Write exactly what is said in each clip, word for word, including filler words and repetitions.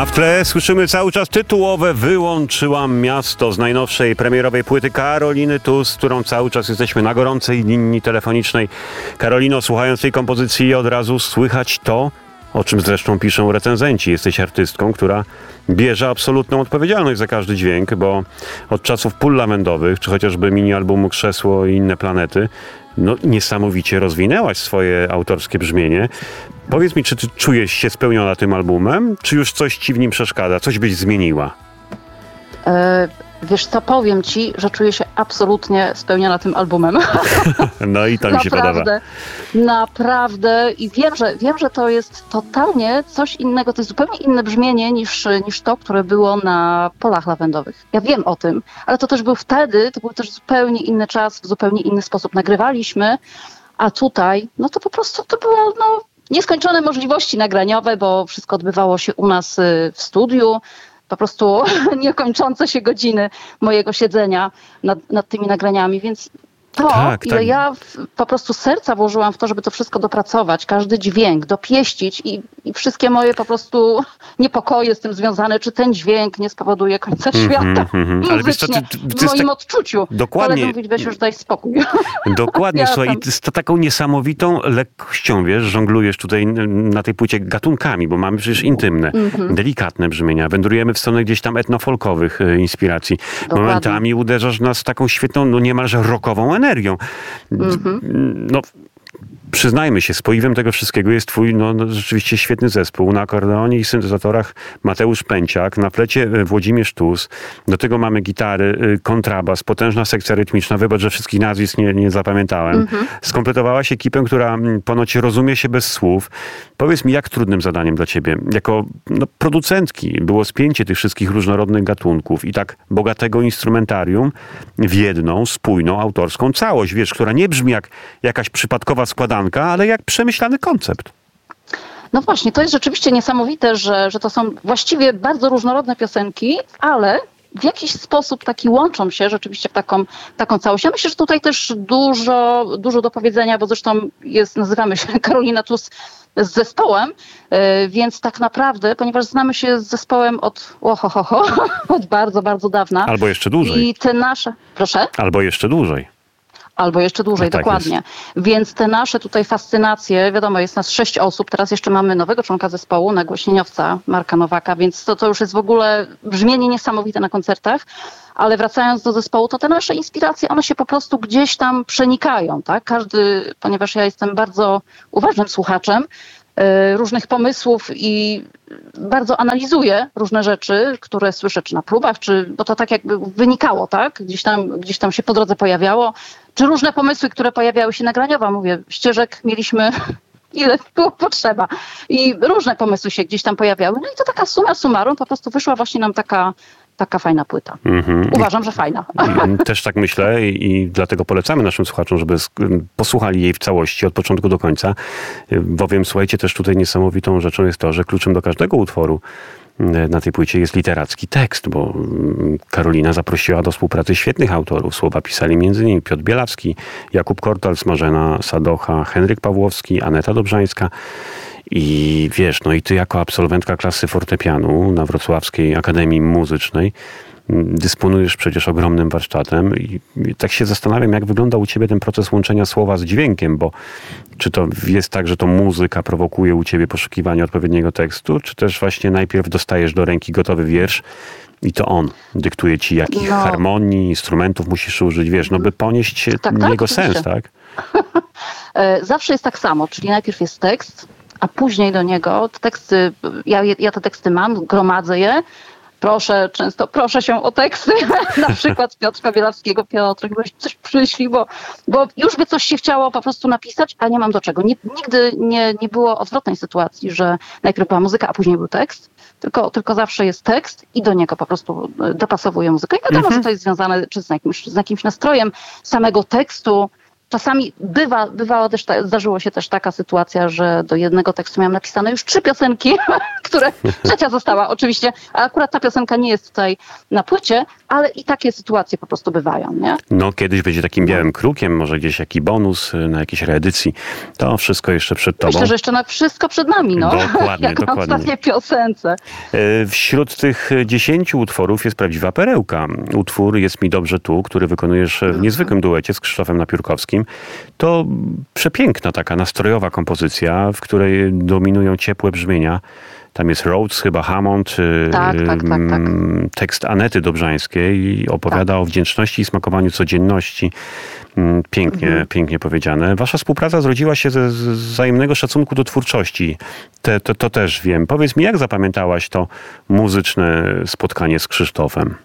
A w tle słyszymy cały czas tytułowe Wyłączyłam miasto z najnowszej premierowej płyty Karoliny Tuz, z którą cały czas jesteśmy na gorącej linii telefonicznej. Karolino, słuchając tej kompozycji od razu słychać to, o czym zresztą piszą recenzenci. Jesteś artystką, która bierze absolutną odpowiedzialność za każdy dźwięk, bo od czasów pól lawendowych, czy chociażby mini-albumu Krzesło i inne planety, no niesamowicie rozwinęłaś swoje autorskie brzmienie. Powiedz mi, czy ty czujesz się spełniona tym albumem, czy już coś ci w nim przeszkadza? Coś byś zmieniła? E, wiesz co, powiem ci, że czuję się absolutnie spełniona tym albumem. No i to mi się naprawdę, podoba. Naprawdę. I wiem, że wiem, że to jest totalnie coś innego. To jest zupełnie inne brzmienie niż, niż to, które było na polach lawendowych. Ja wiem o tym, ale to też był wtedy, to był też zupełnie inny czas, w zupełnie inny sposób nagrywaliśmy, a tutaj, no to po prostu to było, no, nieskończone możliwości nagraniowe, bo wszystko odbywało się u nas w studiu. Po prostu niekończące się godziny mojego siedzenia nad, nad tymi nagraniami, więc to, tak, ile tak. ja w, po prostu serca włożyłam w to, żeby to wszystko dopracować, każdy dźwięk, dopieścić i, i wszystkie moje po prostu niepokoje z tym związane, czy ten dźwięk nie spowoduje końca świata Mm, mm, mm. Ale wiesz co, ty, ty, ty w moim tak... odczuciu. Dokładnie. Ale mówić, weź już daj spokój. Dokładnie, Ja słuchaj, tam- i z to taką niesamowitą lekkością, wiesz, żonglujesz tutaj na tej płycie gatunkami, bo mamy przecież intymne, Mhm. delikatne brzmienia. Wędrujemy w stronę gdzieś tam etnofolkowych e, inspiracji. Dokładnie. Momentami uderzasz nas z taką świetną, no niemalże rockową energią. Mhm. No, przyznajmy się, spoiwem tego wszystkiego jest twój, no, no rzeczywiście świetny zespół. Na akordeonie i syntezatorach Mateusz Pęciak, na flecie e, Włodzimierz Tuz. Do tego mamy gitary, e, kontrabas, potężna sekcja rytmiczna. Wybacz, że wszystkich nazwisk nie, nie zapamiętałem. Mhm. Skompletowałaś ekipę, która mm, ponoć rozumie się bez słów. Powiedz mi, jak trudnym zadaniem dla ciebie, jako no, producentki, było spięcie tych wszystkich różnorodnych gatunków i tak bogatego instrumentarium w jedną, spójną, autorską całość, wiesz, która nie brzmi jak jakaś przypadkowa składanka, ale jak przemyślany koncept. No właśnie, to jest rzeczywiście niesamowite, że, że to są właściwie bardzo różnorodne piosenki, ale w jakiś sposób taki łączą się rzeczywiście w taką, taką całość. Ja myślę, że tutaj też dużo, dużo do powiedzenia, bo zresztą jest, nazywamy się Karolina Tuz z zespołem, yy, więc tak naprawdę, ponieważ znamy się z zespołem od, ohohoho, od bardzo, bardzo dawna. Albo jeszcze dłużej. I te nasze, proszę? Albo jeszcze dłużej. Albo jeszcze dłużej, No tak dokładnie. Więc te nasze tutaj fascynacje, wiadomo, jest nas sześć osób, teraz jeszcze mamy nowego członka zespołu, nagłośnieniowca Marka Nowaka, więc to, to już jest w ogóle brzmienie niesamowite na koncertach. Ale wracając do zespołu, to te nasze inspiracje, one się po prostu gdzieś tam przenikają, tak? Każdy, ponieważ ja jestem bardzo uważnym słuchaczem y, różnych pomysłów i bardzo analizuję różne rzeczy, które słyszę, czy na próbach, czy, bo to tak jakby wynikało, tak? Gdzieś tam, gdzieś tam się po drodze pojawiało. Czy różne pomysły, które pojawiały się nagraniowo, mówię, ścieżek mieliśmy ile było potrzeba. I różne pomysły się gdzieś tam pojawiały. No i to taka summa summarum, po prostu wyszła właśnie nam taka, taka fajna płyta. Mhm. Uważam, że fajna. Też tak myślę i, i dlatego polecamy naszym słuchaczom, żeby sk- posłuchali jej w całości od początku do końca. Bowiem, słuchajcie, też tutaj niesamowitą rzeczą jest to, że kluczem do każdego utworu na tej płycie jest literacki tekst, bo Karolina zaprosiła do współpracy świetnych autorów. Słowa pisali między innymi Piotr Bielawski, Jakub Kortals, Marzena Sadocha, Henryk Pawłowski, Aneta Dobrzańska. I wiesz, no i ty jako absolwentka klasy fortepianu na Wrocławskiej Akademii Muzycznej dysponujesz przecież ogromnym warsztatem i tak się zastanawiam, jak wygląda u ciebie ten proces łączenia słowa z dźwiękiem, bo czy to jest tak, że to muzyka prowokuje u ciebie poszukiwanie odpowiedniego tekstu, czy też właśnie najpierw dostajesz do ręki gotowy wiersz i to on dyktuje ci, jakich No. harmonii, instrumentów musisz użyć, wiesz, no by ponieść Tak, tak, jego oczywiście. sens, tak? E, Zawsze jest tak samo, czyli najpierw jest tekst, a później do niego te teksty, ja, ja te teksty mam, gromadzę je, proszę często, proszę się o teksty, na przykład Piotra Bielawskiego, Piotr, weź coś przyślij, bo, bo już by coś się chciało po prostu napisać, a nie mam do czego. Nie, nigdy nie, nie było odwrotnej sytuacji, że najpierw była muzyka, a później był tekst, tylko, tylko zawsze jest tekst i do niego po prostu dopasowuję muzykę. I wiadomo, Mhm. że to jest związane czy z jakimś, z jakimś nastrojem samego tekstu. Czasami bywa, bywało też, ta, zdarzyło się też taka sytuacja, że do jednego tekstu miałam napisane już trzy piosenki, które trzecia została oczywiście, a akurat ta piosenka nie jest tutaj na płycie, ale i takie sytuacje po prostu bywają, nie? No kiedyś będzie takim białym krukiem, może gdzieś jakiś bonus na jakiejś reedycji. To wszystko jeszcze przed tobą. Myślę, że jeszcze na wszystko przed nami, no. Dokładnie, Jak dokładnie. na ostatniej piosence. Wśród tych dziesięciu utworów jest prawdziwa perełka. Utwór Jest mi dobrze tu, który wykonujesz w niezwykłym duecie z Krzysztofem Napiórkowskim. To przepiękna taka nastrojowa kompozycja, w której dominują ciepłe brzmienia. Tam jest Rhodes, chyba Hammond, tak, tak, tak, tak. tekst Anety Dobrzańskiej opowiada tak. o wdzięczności i smakowaniu codzienności. Pięknie, mhm. pięknie powiedziane. Wasza współpraca zrodziła się ze wzajemnego szacunku do twórczości. Te, to, to też wiem. Powiedz mi, jak zapamiętałaś to muzyczne spotkanie z Krzysztofem?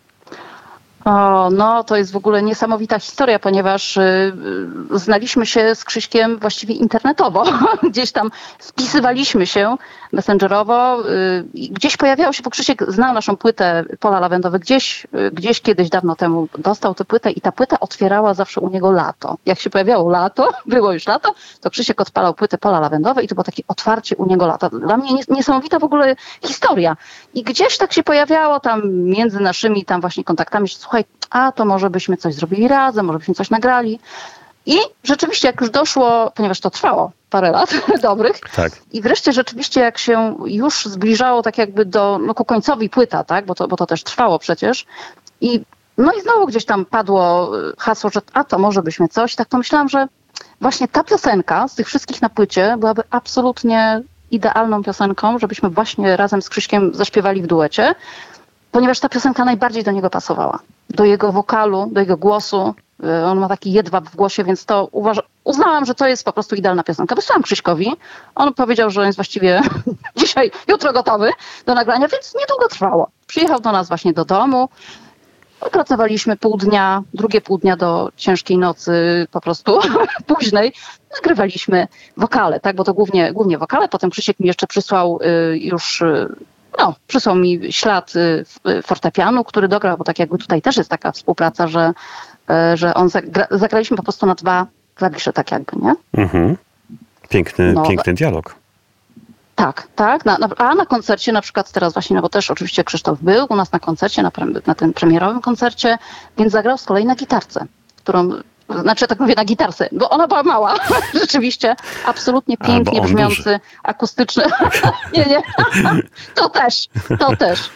O, no to jest w ogóle niesamowita historia, ponieważ y, y, znaliśmy się z Krzyśkiem właściwie internetowo. Gdzieś tam spisywaliśmy się messengerowo. Y, gdzieś pojawiało się, bo Krzysiek znał naszą płytę Pola Lawendowe. Gdzieś, y, gdzieś kiedyś dawno temu dostał tę płytę i ta płyta otwierała zawsze u niego lato. Jak się pojawiało lato, było już lato, to Krzysiek odpalał płytę Pola Lawendowe i to było takie otwarcie u niego lata. Dla mnie niesamowita w ogóle historia. I gdzieś tak się pojawiało tam między naszymi tam właśnie kontaktami, że słuchaj, a to może byśmy coś zrobili razem, może byśmy coś nagrali. I rzeczywiście jak już doszło, ponieważ to trwało parę lat dobrych, tak. i wreszcie rzeczywiście jak się już zbliżało tak jakby do, no ku końcowi płyta, tak, bo to, bo to też trwało przecież. I no i znowu gdzieś tam padło hasło, że a to może byśmy coś, tak to myślałam, że właśnie ta piosenka z tych wszystkich na płycie byłaby absolutnie idealną piosenką, żebyśmy właśnie razem z Krzyśkiem zaśpiewali w duecie, ponieważ ta piosenka najbardziej do niego pasowała. Do jego wokalu, do jego głosu. On ma taki jedwab w głosie, więc to uważa, uznałam, że to jest po prostu idealna piosenka. Wysłałam Krzyśkowi. On powiedział, że jest właściwie dzisiaj, jutro gotowy do nagrania, więc niedługo trwało. Przyjechał do nas właśnie do domu. Pracowaliśmy pół dnia, drugie pół dnia do ciężkiej nocy, po prostu późnej. Nagrywaliśmy wokale, tak, bo to głównie, głównie wokale. Potem Krzysiek mi jeszcze przysłał y, już... Y, No, przysłał mi ślad fortepianu, który dograł, bo tak jakby tutaj też jest taka współpraca, że, że on zagra, zagraliśmy po prostu na dwa klawisze, tak jakby, nie? Mhm. Piękny, no, piękny dialog. Tak, tak. Na, na, a na koncercie na przykład teraz właśnie, no bo też oczywiście Krzysztof był u nas na koncercie, na, pre, na tym premierowym koncercie, więc zagrał z kolei na gitarce, którą... Znaczy, tak mówię, na gitarce, bo ona była mała. Rzeczywiście, absolutnie pięknie brzmiący, duży. Akustyczny. nie, nie. to też, to też.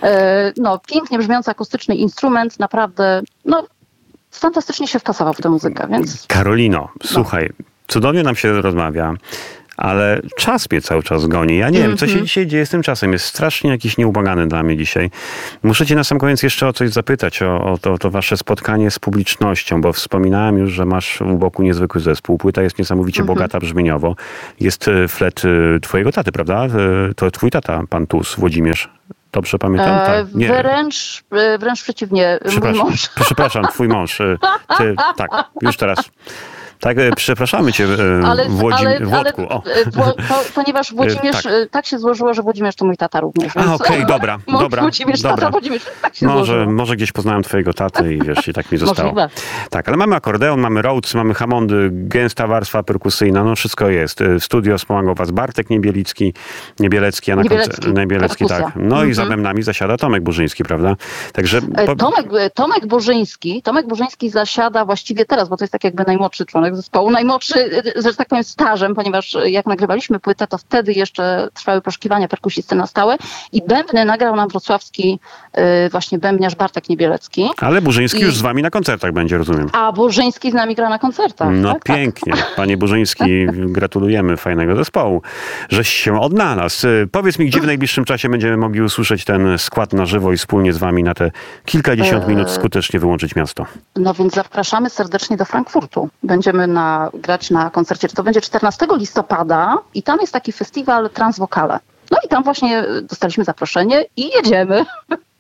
No, pięknie brzmiący akustyczny instrument, naprawdę, no, fantastycznie się wpasował w tę muzykę, więc... Karolino, słuchaj, no. Cudownie nam się rozmawia. Ale czas mnie cały czas goni. Ja nie mm-hmm. wiem, co się dzisiaj dzieje z tym czasem. Jest strasznie jakiś nieubłagany dla mnie dzisiaj. Muszę cię na sam koniec jeszcze o coś zapytać, o, o to, to wasze spotkanie z publicznością, bo wspominałem już, że masz u boku niezwykły zespół. Płyta jest niesamowicie mm-hmm. bogata brzmieniowo. Jest flet twojego taty, prawda? To twój tata, pan Tus, Włodzimierz. Dobrze pamiętam? E, tak. Nie. Wręcz, wręcz przeciwnie, mój mąż. Przepraszam, twój mąż. Ty, tak, już teraz... Tak, przepraszamy cię, ale, Włodzim... ale, Włodku. O. Ale, po, ponieważ Włodzimierz, tak. tak się złożyło, że Włodzimierz to mój tata również. A, okej, okay, dobra, dobra. Włodzimierz, dobra. Tata, Włodzimierz, tak się może, złożyło. Może gdzieś poznałem twojego tatę i wiesz, i tak mi zostało. Możliwe. Tak, ale mamy akordeon, mamy Rhodes, mamy Hammondy, gęsta warstwa perkusyjna, no wszystko jest. W studio wspomagał was Bartek Niebielicki, Niebielecki, a na Niebielecki, końcu... Niebielecki, tak. No mm-hmm. i za bębnami zasiada Tomek Burzyński, prawda? Także... Tomek, Tomek Burzyński, Tomek Burzyński zasiada właściwie teraz, bo to jest tak jakby najmłodszy członek zespołu, najmłodszy, że tak powiem, stażem, ponieważ jak nagrywaliśmy płytę, to wtedy jeszcze trwały poszukiwania perkusisty na stałe i bębny nagrał nam wrocławski yy, właśnie bębniarz Bartek Niebielecki. Ale Burzyński I... już z wami na koncertach będzie, rozumiem. A Burzyński z nami gra na koncertach. No tak? pięknie. Panie Burzyński, gratulujemy fajnego zespołu, żeś się odnalazł. Powiedz mi, gdzie w najbliższym czasie będziemy mogli usłyszeć ten skład na żywo i wspólnie z wami na te kilkadziesiąt minut skutecznie wyłączyć miasto. No więc zapraszamy serdecznie do Frankfurtu. Będziemy na, grać na koncercie, to będzie czternastego listopada i tam jest taki festiwal Transwokale. No i tam właśnie dostaliśmy zaproszenie i jedziemy.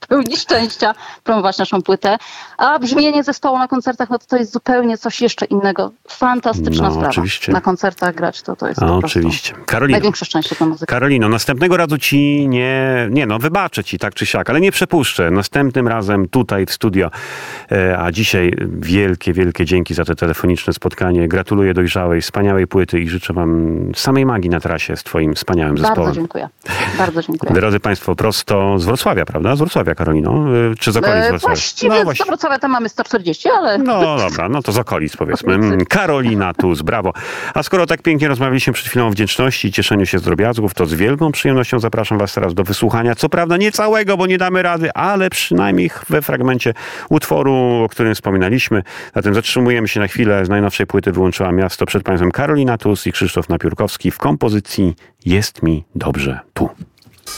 pełni szczęścia promować naszą płytę. A brzmienie zespołu na koncertach, no to to jest zupełnie coś jeszcze innego. Fantastyczna no, sprawa. Oczywiście. Na koncertach grać to, to jest A, po oczywiście. prostu Karolino, największe szczęście dla muzyki. Karolino, następnego razu ci nie, nie no, wybaczę ci tak czy siak, ale nie przepuszczę. Następnym razem tutaj w studio. E, a dzisiaj wielkie, wielkie dzięki za te telefoniczne spotkanie. Gratuluję dojrzałej, wspaniałej płyty i życzę wam samej magii na trasie z twoim wspaniałym zespołem. Bardzo dziękuję. Bardzo dziękuję. Drodzy państwo, prosto z Wrocławia, prawda? Z Wrocławia, Karolino? E, czy z okolic E, Wrocławia? właściwie No, z właśnie. Wrocławia tam mamy sto czterdzieści, ale... No dobra, no to z okolic powiedzmy. Karolina Tuz, brawo. A skoro tak pięknie rozmawialiśmy przed chwilą o wdzięczności i cieszeniu się z drobiazgów, to z wielką przyjemnością zapraszam was teraz do wysłuchania. Co prawda nie całego, bo nie damy rady, ale przynajmniej we fragmencie utworu, o którym wspominaliśmy. Zatem zatrzymujemy się na chwilę. Z najnowszej płyty Wyłączyła miasto. Przed państwem Karolina Tuz i Krzysztof Napiórkowski w kompozycji Jest mi dobrze tu.